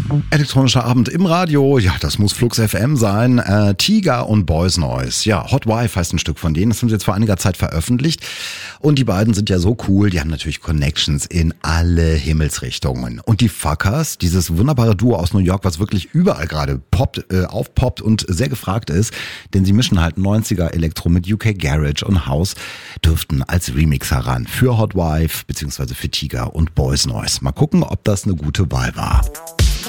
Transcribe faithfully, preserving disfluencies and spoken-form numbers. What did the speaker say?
Elektronischer Abend im Radio, ja, das muss Flux F M sein. Äh, Tiger und Boys Noise, ja, Hot Wife heißt ein Stück von denen, das haben sie jetzt vor einiger Zeit veröffentlicht. Und die beiden sind ja so cool, die haben natürlich Connections in alle Himmelsrichtungen. Und die Fuckers, dieses wunderbare Duo aus New York, was wirklich überall gerade poppt, äh, aufpoppt und sehr gefragt ist, denn sie mischen halt neunziger Elektro mit U K Garage und House, dürften als Remix heran für Hot Wife beziehungsweise für Tiger und Boys Noise. Mal gucken, ob das eine gute Wahl war.